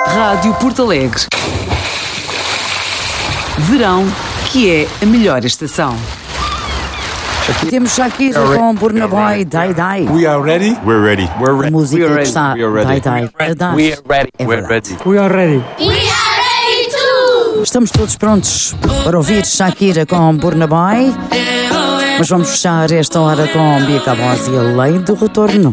Rádio Porto Alegre. Verão, que é a melhor estação. Temos Shakira com Burna Boy, Die Die. We are ready. We're ready. A música que está We are ready. Die Die a dar. We are ready. É We're verdade. ready. We are ready. Estamos todos prontos para ouvir Shakira com Burna Boy. Mas vamos fechar esta hora com Bia Cabos e a Lei do Retorno.